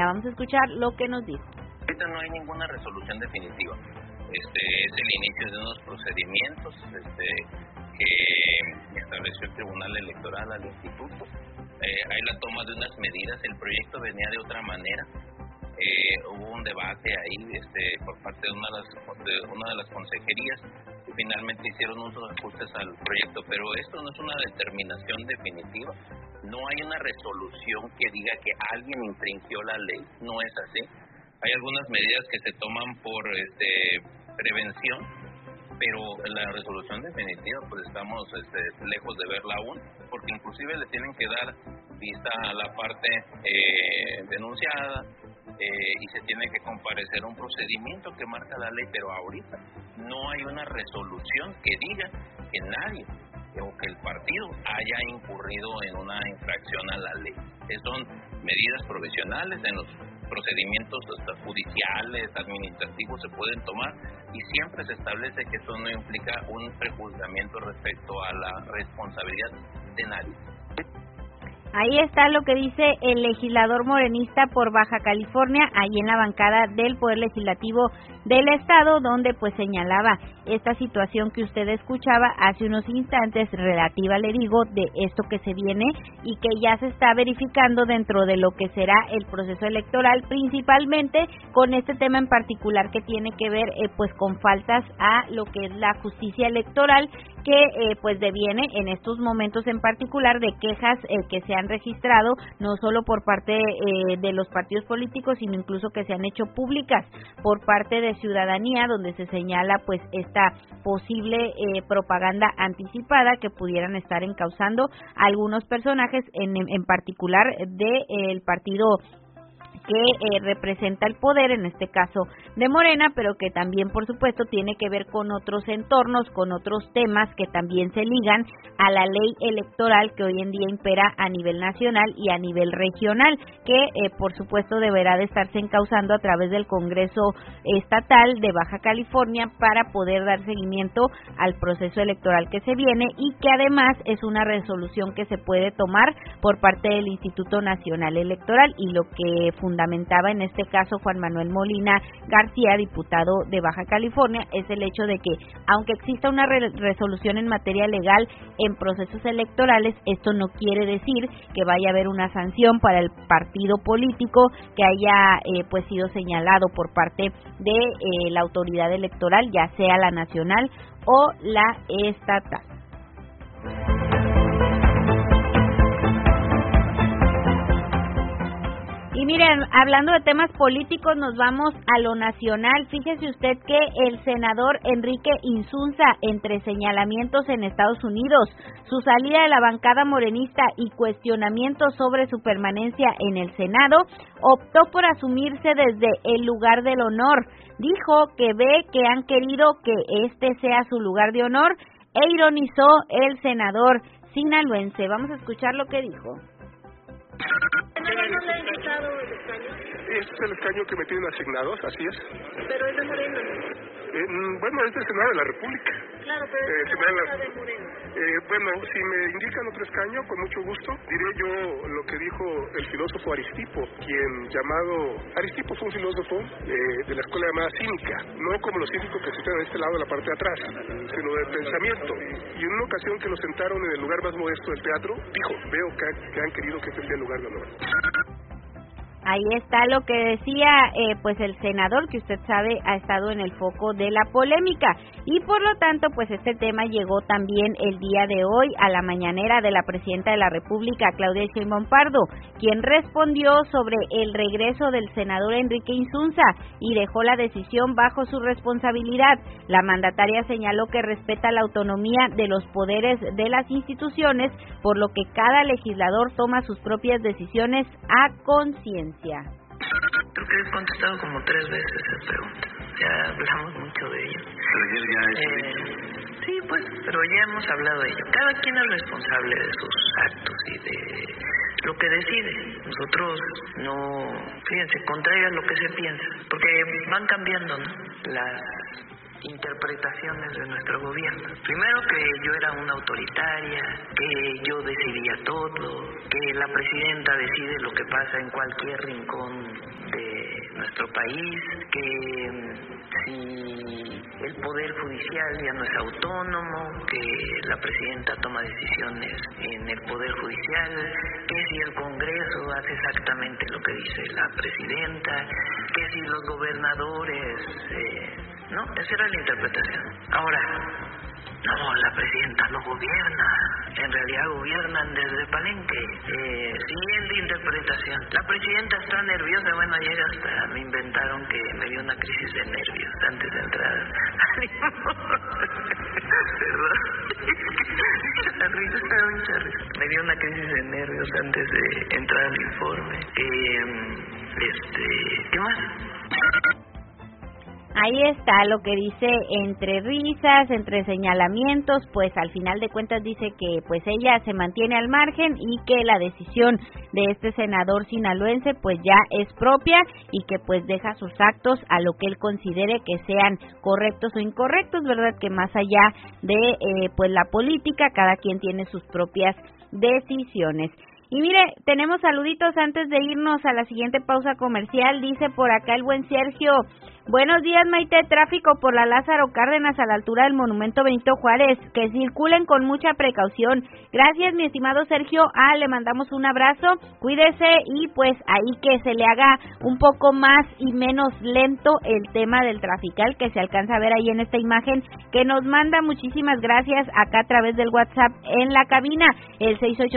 Vamos a escuchar lo que nos dijo. Ahorita no hay ninguna resolución definitiva. Es el inicio de unos procedimientos que estableció el Tribunal Electoral al Instituto. Hay la toma de unas medidas. El proyecto venía de otra manera. Hubo un debate ahí por parte de una de las consejerías y finalmente hicieron unos ajustes al proyecto, pero esto no es una determinación definitiva. No hay una resolución que diga que alguien infringió la ley, no es así. Hay algunas medidas que se toman por prevención, pero la resolución definitiva pues estamos lejos de verla aún, porque inclusive le tienen que dar vista a la parte denunciada y se tiene que comparecer un procedimiento que marca la ley, pero ahorita no hay una resolución que diga que nadie o que el partido haya incurrido en una infracción a la ley. Son medidas provisionales. En los procedimientos judiciales, administrativos se pueden tomar y siempre se establece que eso no implica un prejuzgamiento respecto a la responsabilidad de nadie. Ahí está lo que dice el legislador morenista por Baja California, ahí en la bancada del Poder Legislativo del Estado, donde pues señalaba esta situación que usted escuchaba hace unos instantes, relativa, le digo, de esto que se viene y que ya se está verificando dentro de lo que será el proceso electoral, principalmente con este tema en particular que tiene que ver pues con faltas a lo que es la justicia electoral, que pues deviene en estos momentos en particular de quejas que se han registrado no solo por parte de los partidos políticos, sino incluso que se han hecho públicas por parte de ciudadanía, donde se señala pues esta posible propaganda anticipada que pudieran estar encauzando a algunos personajes en particular del partido que representa el poder, en este caso de Morena, pero que también, por supuesto, tiene que ver con otros entornos, con otros temas que también se ligan a la ley electoral que hoy en día impera a nivel nacional y a nivel regional, que por supuesto deberá de estarse encauzando a través del Congreso Estatal de Baja California para poder dar seguimiento al proceso electoral que se viene y que además es una resolución que se puede tomar por parte del Instituto Nacional Electoral, y lo que fundamentaba en este caso Juan Manuel Molina García, diputado de Baja California, es el hecho de que aunque exista una resolución en materia legal en procesos electorales, esto no quiere decir que vaya a haber una sanción para el partido político que haya pues sido señalado por parte de la autoridad electoral, ya sea la nacional o la estatal. Y miren, hablando de temas políticos, nos vamos a lo nacional. Fíjese usted que el senador Enrique Insunza, entre señalamientos en Estados Unidos, su salida de la bancada morenista y cuestionamientos sobre su permanencia en el Senado, optó por asumirse desde el lugar del honor. Dijo que ve que han querido que este sea su lugar de honor e ironizó el senador sinaloense. Vamos a escuchar lo que dijo. ¿No le han quitado el escaño? Este es el escaño que me tienen asignados, así es. Pero es de Morena. Bueno, es del Senado de la República. Claro, pero es de Morena. Bueno, si me indican otro escaño, con mucho gusto, diré yo lo que dijo el filósofo Aristipo, quien Aristipo fue un filósofo de la escuela llamada cínica, no como los cínicos que se están a este lado de la parte de atrás, sino de pensamiento. Y en una ocasión que lo sentaron en el lugar más modesto del teatro, dijo, veo que han querido que este sea el lugar de honor. Ahí está lo que decía pues el senador, que usted sabe ha estado en el foco de la polémica, y por lo tanto pues este tema llegó también el día de hoy a la mañanera de la presidenta de la República, Claudia Sheinbaum Pardo, quien respondió sobre el regreso del senador Enrique Insunza y dejó la decisión bajo su responsabilidad. La mandataria señaló que respeta la autonomía de los poderes de las instituciones, por lo que cada legislador toma sus propias decisiones a conciencia. Creo que he contestado como 3 veces esa pregunta. Ya hablamos mucho de ello. Pero ya sí, pues, pero ya hemos hablado de ello. Cada quien es responsable de sus actos y de lo que decide. Nosotros no, fíjense, contrario a lo que se piensa, porque van cambiando, ¿no?, las interpretaciones de nuestro gobierno. Primero, que yo era una autoritaria, que yo decidía todo, que la presidenta decide lo que pasa en cualquier rincón de nuestro país, que si el Poder Judicial ya no es autónomo, que la presidenta toma decisiones en el Poder Judicial, que si el Congreso hace exactamente lo que dice la presidenta, que si los gobernadores... ¿no? Esa era la interpretación. Ahora, no, la presidenta no gobierna, en realidad gobiernan desde Palenque. Siguiente interpretación, la presidenta está nerviosa. Bueno, ayer hasta me inventaron que me dio una crisis de nervios antes de entrar. Perdón. Mucha risa. Me dio una crisis de nervios antes de entrar al informe. ¿Qué más? Ahí está lo que dice, entre risas, entre señalamientos, pues al final de cuentas dice que pues ella se mantiene al margen y que la decisión de este senador sinaloense pues ya es propia y que pues deja sus actos a lo que él considere que sean correctos o incorrectos, ¿verdad? Que más allá de pues la política, cada quien tiene sus propias decisiones. Y mire, tenemos saluditos antes de irnos a la siguiente pausa comercial. Dice por acá el buen Sergio: buenos días, Maite, tráfico por la Lázaro Cárdenas a la altura del Monumento Benito Juárez, que circulen con mucha precaución. Gracias, mi estimado Sergio. Le mandamos un abrazo, cuídese y pues ahí que se le haga un poco más y menos lento el tema del trafical, que se alcanza a ver ahí en esta imagen que nos manda. Muchísimas gracias acá a través del WhatsApp en la cabina, el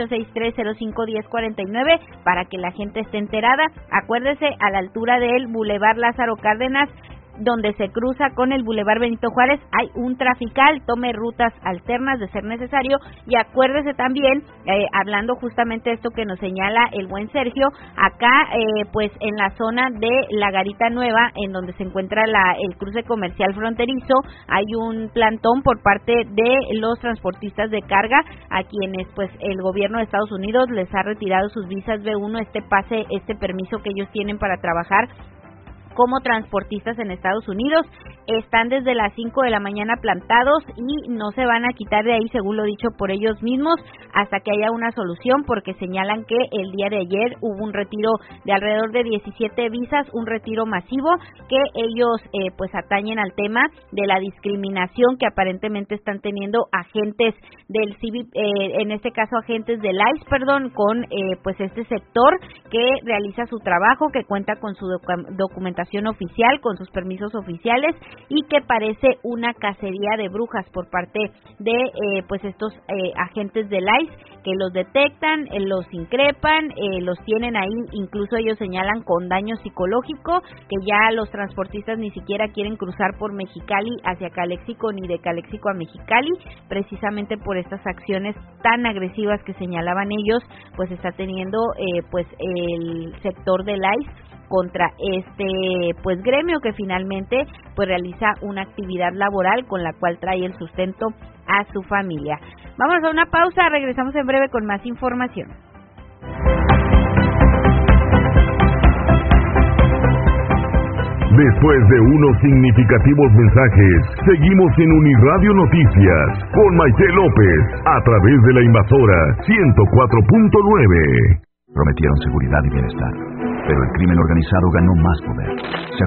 6863051049, para que la gente esté enterada. Acuérdese, a la altura del Boulevard Lázaro Cárdenas, donde se cruza con el Boulevard Benito Juárez, hay un trafical. Tome rutas alternas de ser necesario y acuérdese también, hablando justamente de esto que nos señala el buen Sergio, acá pues en la zona de la Garita Nueva, en donde se encuentra el cruce comercial fronterizo, hay un plantón por parte de los transportistas de carga, a quienes pues el gobierno de Estados Unidos les ha retirado sus visas B1, este permiso que ellos tienen para trabajar como transportistas en Estados Unidos. Están desde las 5 de la mañana plantados y no se van a quitar de ahí, según lo dicho por ellos mismos, hasta que haya una solución, porque señalan que el día de ayer hubo un retiro de alrededor de 17 visas, un retiro masivo, que ellos pues atañen al tema de la discriminación que aparentemente están teniendo agentes del CIVIP, en este caso agentes del ICE, con pues este sector que realiza su trabajo, que cuenta con su documentación oficial, con sus permisos oficiales, y que parece una cacería de brujas por parte de pues estos agentes del ICE, que los detectan, los increpan, los tienen ahí, incluso ellos señalan con daño psicológico, que ya los transportistas ni siquiera quieren cruzar por Mexicali hacia Calexico ni de Calexico a Mexicali, precisamente por estas acciones tan agresivas que señalaban ellos, pues está teniendo pues el sector del ICE contra este pues gremio que finalmente pues realiza una actividad laboral con la cual trae el sustento a su familia. Vamos a una pausa, regresamos en breve con más información. Después de unos significativos mensajes, seguimos en Uniradio Noticias con Maite López a través de la Invasora 104.9. Prometieron seguridad y bienestar, pero el crimen organizado ganó más poder.